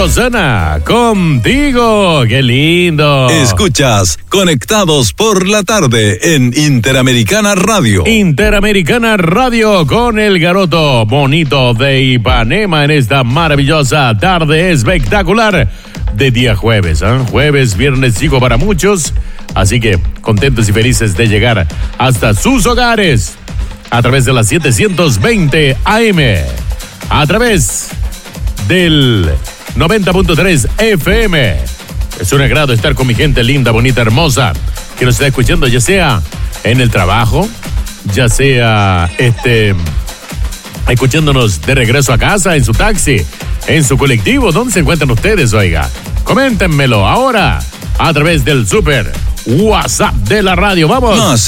Rosana, contigo, qué lindo. Escuchas Conectados por la Tarde en Interamericana Radio. Interamericana Radio con el garoto bonito de Ipanema en esta maravillosa tarde espectacular de día jueves, jueves, viernes chico para muchos, así que contentos y felices de llegar hasta sus hogares a través de las 720 AM, a través del 90.3 FM. Es un agrado estar con mi gente linda, bonita, hermosa, que nos está escuchando, ya sea en el trabajo, ya sea escuchándonos de regreso a casa, en su taxi, en su colectivo. ¿Dónde se encuentran ustedes, oiga? Coméntenmelo ahora a través del super WhatsApp de la radio. ¡Vamos! Más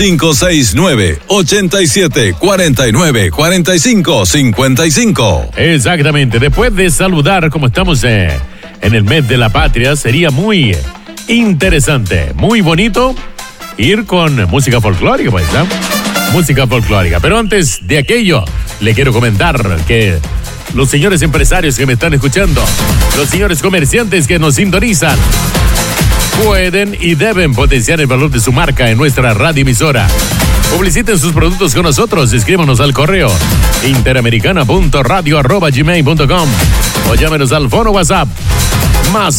569-87-49-45-55. Exactamente. Después de saludar, como estamos en el mes de la patria, sería muy interesante, muy bonito ir con música folclórica, pues, ¿no? Música folclórica. Pero antes de aquello, le quiero comentar que los señores empresarios que me están escuchando, los señores comerciantes que nos sintonizan, pueden y deben potenciar el valor de su marca en nuestra radioemisora. Publiciten sus productos con nosotros. Escríbanos al correo interamericana.radio@gmail.com o llámenos al fono WhatsApp más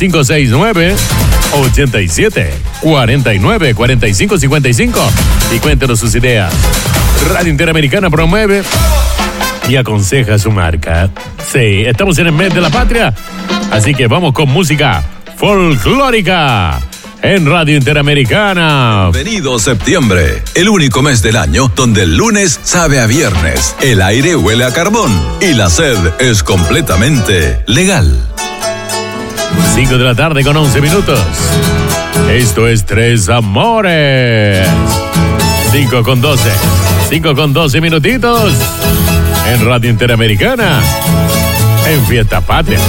569-87-49-45-55 y cuéntenos sus ideas. Radio Interamericana promueve y aconseja su marca. Sí, estamos en el mes de la patria, así que vamos con música folclórica en Radio Interamericana. Bienvenido septiembre, el único mes del año donde el lunes sabe a viernes, el aire huele a carbón y la sed es completamente legal. 5 de la tarde con 11 minutos. Esto es Tres Amores. 5 con 12. 5 con 12 minutitos en Radio Interamericana en Fiesta Patria.